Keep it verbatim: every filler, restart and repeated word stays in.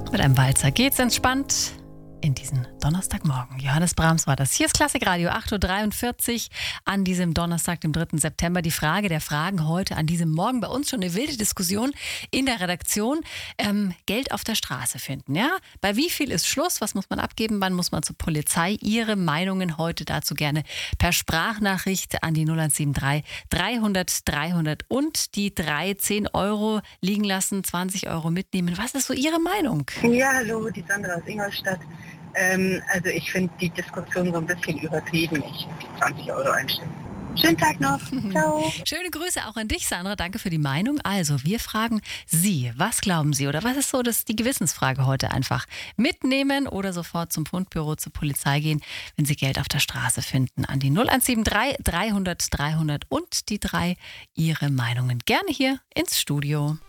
Mit einem Walzer geht's entspannt in diesen Donnerstagmorgen. Johannes Brahms war das. Hier ist Klassikradio, acht Uhr dreiundvierzig an diesem Donnerstag, dem dritten September. Die Frage der Fragen heute an diesem Morgen. Bei uns schon eine wilde Diskussion in der Redaktion. Ähm, Geld auf der Straße finden, ja? Bei wie viel ist Schluss? Was muss man abgeben? Wann muss man zur Polizei? Ihre Meinungen heute dazu gerne per Sprachnachricht an die null eins sieben drei dreihundert dreihundert und die drei zehn Euro liegen lassen, zwanzig Euro mitnehmen. Was ist so Ihre Meinung? Ja, hallo, die Sandra aus Ingolstadt. Ähm, also ich finde die Diskussion so ein bisschen übertrieben. Ich würde die zwanzig Euro einstellen. Schönen Tag noch. Ciao. Schöne Grüße auch an dich, Sandra. Danke für die Meinung. Also, wir fragen Sie, was glauben Sie oder was ist so das, die Gewissensfrage heute einfach? Mitnehmen oder sofort zum Fundbüro, zur Polizei gehen, wenn Sie Geld auf der Straße finden? An die null eins sieben drei dreihundert dreihundert und die drei Ihre Meinungen gerne hier ins Studio.